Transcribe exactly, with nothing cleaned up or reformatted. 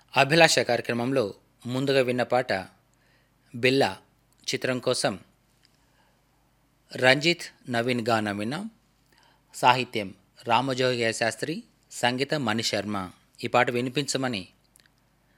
అభిలాష కార్యక్రమంలో ముందుగా విన్న పాట బిల్లా చిత్రం కోసం రంజిత్ నవీన్ గానం విన్నాం. సాహిత్యం రామజోగయ్య శాస్త్రి, సంగీతం మణిశర్మ. ఈ పాట వినిపించమని